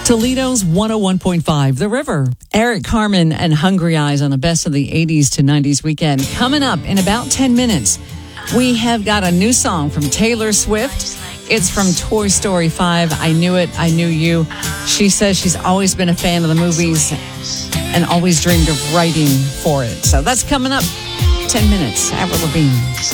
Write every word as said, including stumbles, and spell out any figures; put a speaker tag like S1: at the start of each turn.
S1: Toledo's one oh one point five, The River. Eric Carmen and Hungry Eyes on the best of the eighties to nineties weekend. Coming up in about ten minutes, we have got a new song from Taylor Swift. It's from Toy Story five, I Knew It, I Knew You. She says she's always been a fan of the movies and always dreamed of writing for it. So that's coming up ten minutes. Avril Lavigne.